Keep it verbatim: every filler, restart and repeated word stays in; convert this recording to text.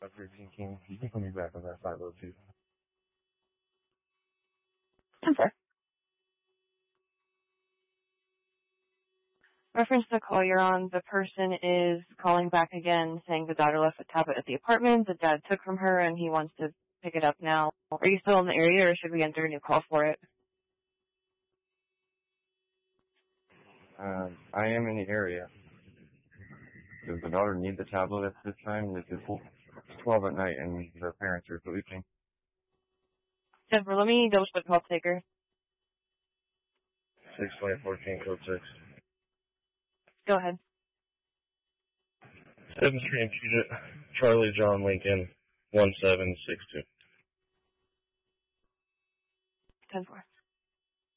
thirteen King. You can put me back on that five oh two. ten four. Reference to the call you're on, the person is calling back again saying the daughter left a tablet at the apartment the dad took from her and he wants to pick it up now. Are you still in the area or should we enter a new call for it? Um, I am in the area. Does the daughter need the tablet at this time? This is twelve at night and the parents are sleeping. Jennifer, let me double check call taker. six twenty fourteen code six. Go ahead. seventh Street, Charlie John Lincoln, one seven six two. ten four.